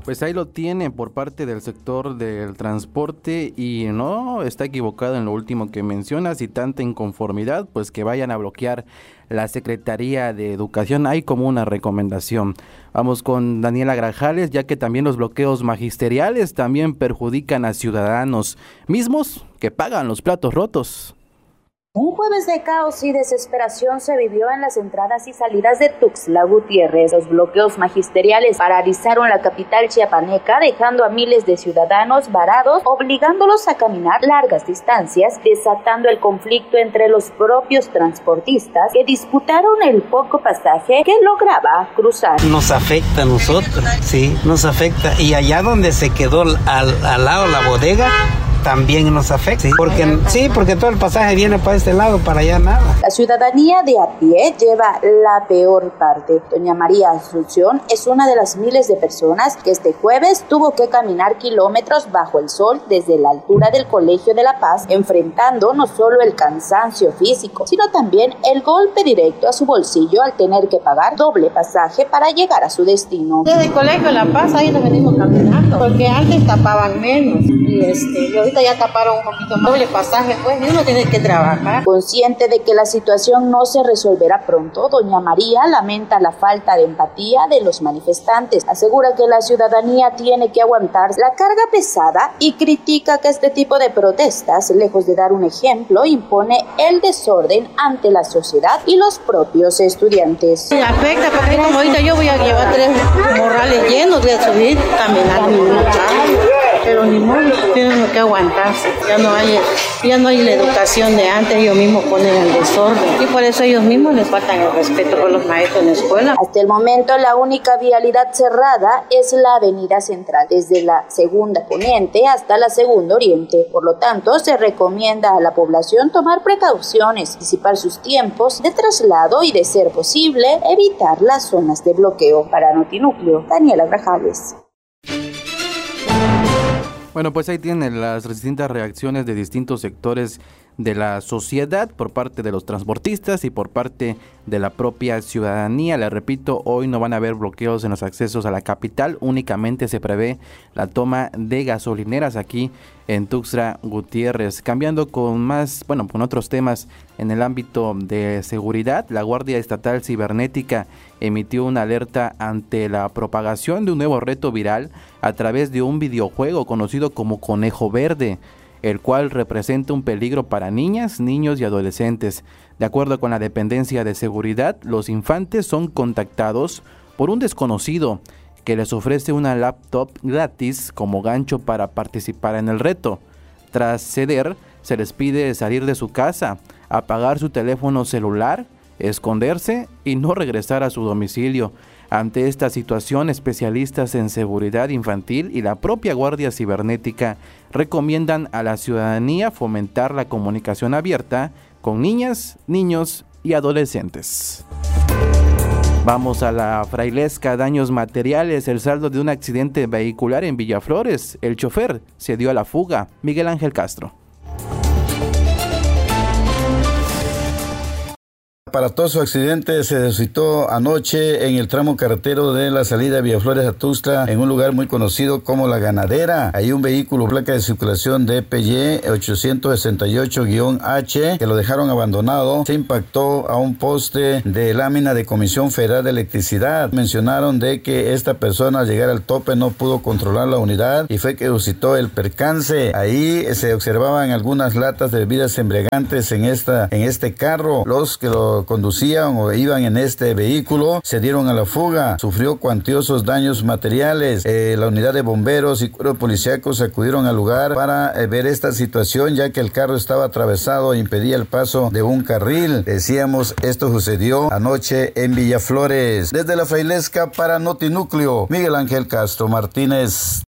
Pues ahí lo tiene por parte del sector del transporte y no está equivocado en lo último que menciona. Si tanta inconformidad, pues que vayan a bloquear la Secretaría de Educación. Hay como una recomendación. Vamos con Daniela Grajales, ya que también los bloqueos magisteriales también perjudican a ciudadanos mismos que pagan los platos rotos. Un jueves de caos y desesperación se vivió en las entradas y salidas de Tuxtla Gutiérrez. Los bloqueos magisteriales paralizaron la capital chiapaneca, dejando a miles de ciudadanos varados, obligándolos a caminar largas distancias, desatando el conflicto entre los propios transportistas que disputaron el poco pasaje que lograba cruzar. Nos afecta a nosotros, sí, nos afecta. Y allá donde se quedó al lado la bodega, también nos afecta, porque todo el pasaje viene para este lado, para allá nada. La ciudadanía de a pie lleva la peor parte. Doña María Asunción es una de las miles de personas que este jueves tuvo que caminar kilómetros bajo el sol desde la altura del Colegio de La Paz, enfrentando no solo el cansancio físico, sino también el golpe directo a su bolsillo al tener que pagar doble pasaje para llegar a su destino. Desde el Colegio de La Paz ahí nos venimos caminando, porque antes tapaban menos y ahorita ya taparon un poquito más. Doble pasaje, pues, y uno tiene que trabajar. Consciente de que la situación no se resolverá pronto, doña María lamenta la falta de empatía de los manifestantes. Asegura que la ciudadanía tiene que aguantar la carga pesada y critica que este tipo de protestas, lejos de dar un ejemplo, impone el desorden ante la sociedad y los propios estudiantes. Me afecta porque como ahorita yo voy a llevar 3 morrales llenos, voy a subir caminando. Pero ni modo, tienen que aguantarse. Ya no hay la educación de antes, ellos mismos ponen el desorden. Y por eso ellos mismos les faltan el respeto por los maestros en la escuela. Hasta el momento la única vialidad cerrada es la avenida central, desde la segunda poniente hasta la segunda oriente. Por lo tanto, se recomienda a la población tomar precauciones, anticipar sus tiempos de traslado y, de ser posible, evitar las zonas de bloqueo. Para Notinúcleo, Daniela Grajales. Bueno, pues ahí tienen las distintas reacciones de distintos sectores de la sociedad por parte de los transportistas y por parte de la propia ciudadanía. Les repito, hoy no van a haber bloqueos en los accesos a la capital, únicamente se prevé la toma de gasolineras aquí en Tuxtla Gutiérrez. Cambiando con otros temas en el ámbito de seguridad, la Guardia Estatal Cibernética emitió una alerta ante la propagación de un nuevo reto viral a través de un videojuego conocido como Conejo Verde, el cual representa un peligro para niñas, niños y adolescentes. De acuerdo con la dependencia de seguridad, los infantes son contactados por un desconocido que les ofrece una laptop gratis como gancho para participar en el reto. Tras ceder, se les pide salir de su casa, apagar su teléfono celular, esconderse y no regresar a su domicilio. Ante esta situación, especialistas en seguridad infantil y la propia Guardia Cibernética recomiendan a la ciudadanía fomentar la comunicación abierta con niñas, niños y adolescentes. Vamos a la Frailesca, daños materiales, el saldo de un accidente vehicular en Villaflores. El chofer se dio a la fuga. Miguel Ángel Castro. Aparatoso accidente se suscitó anoche en el tramo carretero de la salida de Villaflores a Tuxtla, en un lugar muy conocido como La Ganadera. Hay un vehículo placa de circulación de PY 868-H que lo dejaron abandonado. Se impactó a un poste de lámina de Comisión Federal de Electricidad. Mencionaron de que esta persona al llegar al tope no pudo controlar la unidad y fue que suscitó el percance. Ahí se observaban algunas latas de bebidas embriagantes en este carro. Los que lo conducían o iban en este vehículo se dieron a la fuga. Sufrió cuantiosos daños materiales. La unidad de bomberos y cuerpos policíacos acudieron al lugar para ver esta situación, ya que el carro estaba atravesado e impedía el paso de un carril. Decíamos, esto sucedió anoche en Villaflores. Desde la Frailesca para Notinúcleo, Miguel Ángel Castro Martínez.